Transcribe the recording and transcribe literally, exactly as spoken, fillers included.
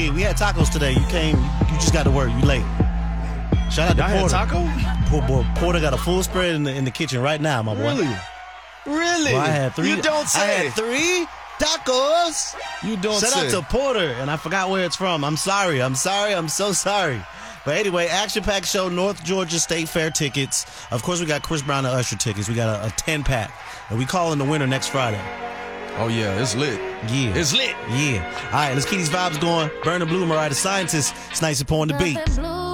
We had tacos today. You came. You just got to work. You late. Shout out to Y'all Porter. had taco? Poor boy, Porter got a full spread in the in the kitchen right now, my boy. Really? Really? Well, I had three. You don't say. I had three tacos. You don't Shout say. out to Porter, and I forgot where it's from. I'm sorry. I'm sorry. I'm so sorry. But anyway, Action Pack Show, North Georgia State Fair tickets. Of course, we got Chris Brown and Usher tickets. We got a, a ten pack, and we calling the winner next Friday. Oh yeah, it's lit. Yeah, It's lit. Yeah. All right, let's keep these vibes going. Burn the Blue, Mariah the Scientist. It's nice and pouring the beat.